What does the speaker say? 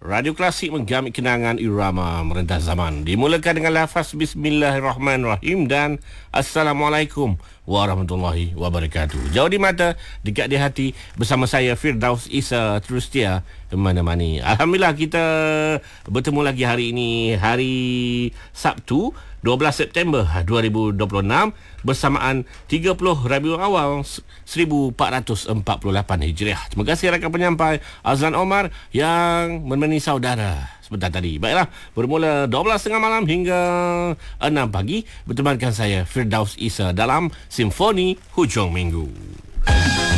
Radio Klasik menggamit kenangan irama merendah zaman. Dimulakan dengan lafaz Bismillahirrahmanirrahim dan Assalamualaikum warahmatullahi wabarakatuh. Jauh di mata, dekat di hati. Bersama saya Firdaus Isa terus setia mana-mana. Alhamdulillah kita bertemu lagi hari ini, hari Sabtu 12 September 2026 bersamaan 30 Rabiul Awal 1448 Hijriah. Terima kasih rakan penyampai Azlan Omar yang menemani saudara sebentar tadi. Baiklah, bermula 12.30 malam hingga 6 pagi bertemankan saya Firdaus Isa dalam Simfoni Hujung Minggu.